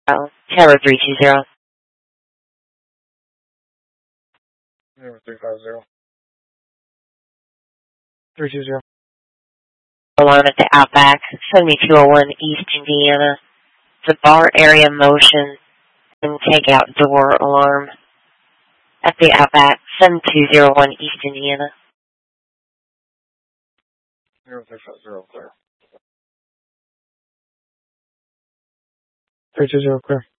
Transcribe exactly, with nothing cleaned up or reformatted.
Oh, Tower three two zero. Zero three five zero. Three two zero. Alarm at the Outback, seventy-two oh one East Indiana. The bar area motion and takeout door alarm at the Outback, seventy-two oh one East Indiana. Zero three five zero, clear. Three two zero, clear.